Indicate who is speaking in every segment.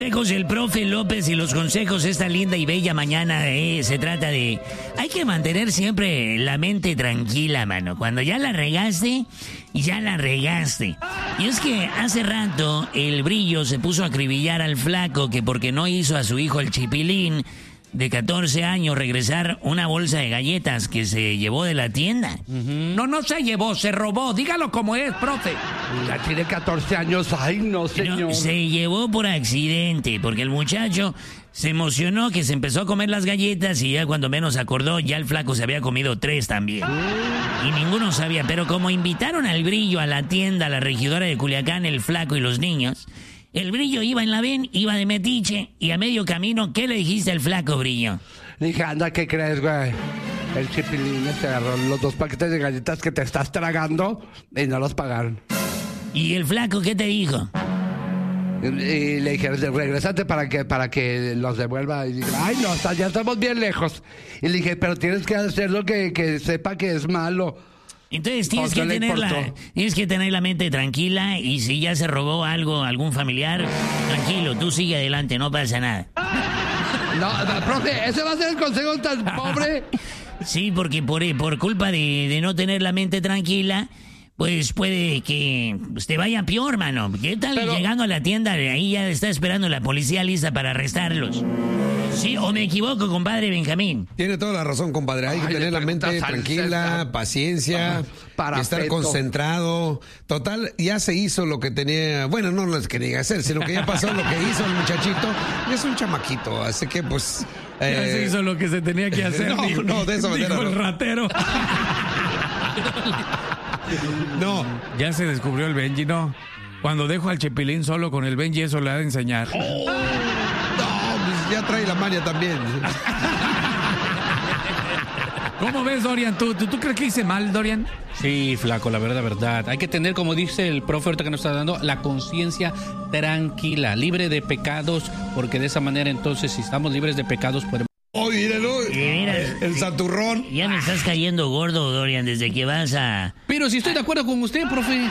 Speaker 1: Consejos el profe López y los consejos esta linda y bella mañana se trata de... Hay que mantener siempre la mente tranquila, mano. Cuando ya la regaste, ya la regaste. Y es que hace rato el Brillo se puso a acribillar al flaco que porque no hizo a su hijo el Chipilín de 14 años regresar una bolsa de galletas que se llevó de la tienda.
Speaker 2: No se llevó, se robó. Dígalo como es, profe.
Speaker 3: Ya tiene 14 años. Ay, no, señor.
Speaker 1: No, se llevó por accidente, porque el muchacho se emocionó que se empezó a comer las galletas y ya cuando menos acordó, ya el flaco se había comido 3 también. Y ninguno sabía, pero como invitaron al Brillo a la tienda, a la regidora de Culiacán, el flaco y los niños... El Brillo iba en la ven, iba de metiche, y a medio camino, ¿qué le dijiste al flaco, Brillo?
Speaker 3: Le dije, anda, ¿qué crees, güey? El Chipilín te agarró los 2 paquetes de galletas que te estás tragando y no los pagaron.
Speaker 1: ¿Y el flaco qué te dijo?
Speaker 3: Y le dije, regrésate para que los devuelva. Y dije, ay, no, ya estamos bien lejos. Y le dije, pero tienes que hacerlo que sepa que es malo.
Speaker 1: Entonces tienes que tener la mente tranquila y si ya se robó algo, algún familiar, tranquilo, tú sigue adelante, no pasa nada.
Speaker 3: No, profe, ¿ese va a ser el consejo tan pobre?
Speaker 1: Sí, porque por culpa de no tener la mente tranquila, pues puede que te vaya peor, mano. ¿Qué tal llegando a la tienda? Ahí ya está esperando la policía lista para arrestarlos. ¿Sí o me equivoco, compadre Benjamín?
Speaker 4: Tiene toda la razón, compadre. Hay que tener la mente tranquila, paciencia, estar concentrado. Total, ya se hizo lo que tenía... Bueno, no lo que tenía que hacer, sino que ya pasó lo que hizo el muchachito. Y es un chamaquito, así que pues...
Speaker 2: Ya se hizo lo que se tenía que hacer.
Speaker 4: No, de esa manera
Speaker 2: dijo el ratero.
Speaker 4: No.
Speaker 2: Ya se descubrió el Benji, ¿no? Cuando dejo al Chipilín solo con el Benji, eso le ha de enseñar.
Speaker 4: Ya trae la maña también.
Speaker 2: ¿Cómo ves, Dorian? ¿Tú crees que hice mal, Dorian?
Speaker 5: Sí, flaco, la verdad. Hay que tener, como dice el profe ahorita que nos está dando, la conciencia tranquila, libre de pecados, porque de esa manera entonces, si estamos libres de pecados, podemos...
Speaker 4: Míralo, el santurrón.
Speaker 1: Ya me estás cayendo gordo, Dorian, desde que vas a...
Speaker 5: Pero si estoy de acuerdo con usted, profe.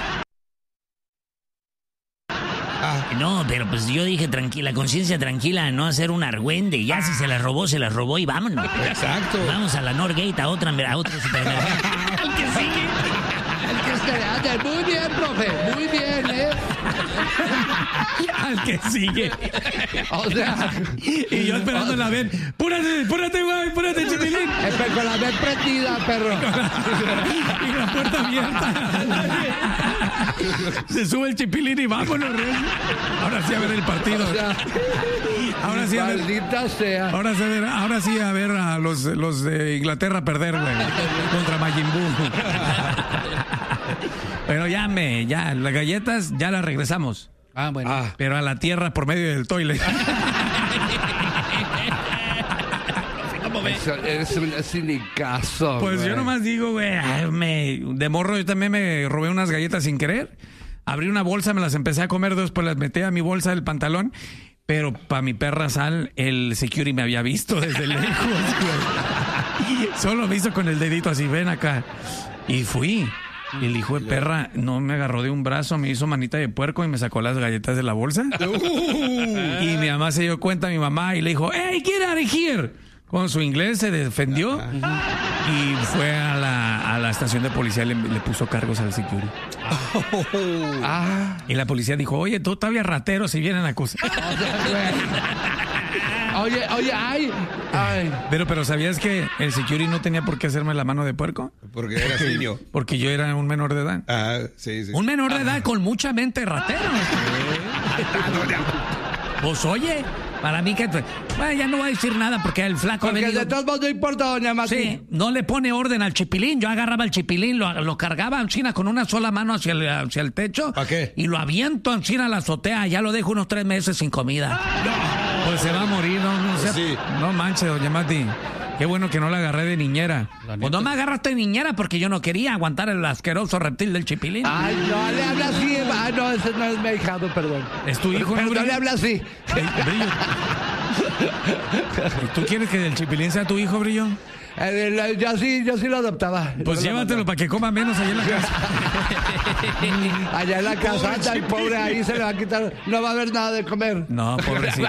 Speaker 1: No, pero pues yo dije tranquila, conciencia tranquila, no hacer un argüende. Ya si se la robó y vámonos.
Speaker 4: Exacto.
Speaker 1: Vamos a la Norgate, a otro supermercado.
Speaker 3: El que sigue. Muy bien, profe. Muy bien,
Speaker 2: Al que sigue.
Speaker 3: O sea...
Speaker 2: Y yo esperando la ven. ¡Púrate, güey! ¡Púrate, Chipilín!
Speaker 3: Con la ven prendida, perro.
Speaker 2: Y la puerta abierta. Se sube el Chipilín y vámonos, Rey. Ahora sí a ver el partido. Ahora sí a ver.
Speaker 3: Maldita sea.
Speaker 2: Ahora sí a ver a los de Inglaterra perder, güey. Contra Majin Buu. Pero ya las galletas ya las regresamos.
Speaker 5: Bueno.
Speaker 2: Pero a la tierra por medio del toilet.
Speaker 5: ¿Cómo ves?
Speaker 3: Eres un cinicazo.
Speaker 2: Pues
Speaker 3: güey.
Speaker 2: yo nomás digo, güey, de morro yo también me robé unas galletas sin querer. Abrí una bolsa, me las empecé a comer, después las metí a mi bolsa del pantalón. Pero para mi perra sal, el security me había visto desde lejos, güey. Solo me hizo con el dedito así, ven acá. Y fui. Y el hijo de perra no me agarró de un brazo, me hizo manita de puerco y me sacó las galletas de la bolsa. Y mi mamá se dio cuenta, mi mamá, y le dijo, ¡Hey, get out of here! Con su inglés se defendió y fue a la estación de policía, le puso cargos al security. Y la policía dijo, oye, tú todavía ratero si vienen a acusar.
Speaker 3: Oye, ay.
Speaker 2: Pero ¿sabías que el security no tenía por qué hacerme la mano de puerco?
Speaker 4: Porque era niño.
Speaker 2: Porque yo era un menor de edad.
Speaker 4: Sí.
Speaker 2: Un menor de edad con mucha mente ratero. Pues oye, para mí que... Bueno, ya no voy a decir nada porque el flaco
Speaker 3: Porque
Speaker 2: ha venido...
Speaker 3: de todos modos no importa, doña Mati.
Speaker 2: Sí, no le pone orden al Chipilín. Yo agarraba el Chipilín, lo cargaba en China con una sola mano hacia el techo.
Speaker 4: ¿Para qué?
Speaker 2: Y lo aviento en China a la azotea. Ya lo dejo unos 3 meses sin comida. Pues se va a morir, no sé.
Speaker 4: Sí.
Speaker 2: No manches, doña Mati. Qué bueno que no la agarré de niñera. Pues no me agarraste de niñera porque yo no quería aguantar el asqueroso reptil del Chipilín.
Speaker 3: Ay, no le habla así. No, ese no es mi hijado, perdón.
Speaker 2: Es tu hijo,
Speaker 3: Pero
Speaker 2: ¿no,
Speaker 3: no le
Speaker 2: Brillo?
Speaker 3: habla así.
Speaker 2: Brillo. ¿Tú quieres que el Chipilín sea tu hijo, Brillo?
Speaker 3: Yo sí lo adoptaba.
Speaker 2: Pues llévatelo para que coma menos allá en la casa.
Speaker 3: Allá en la casa anda el pobre, ahí se le va a quitar. No va a haber nada de comer.
Speaker 2: No, pobrecito.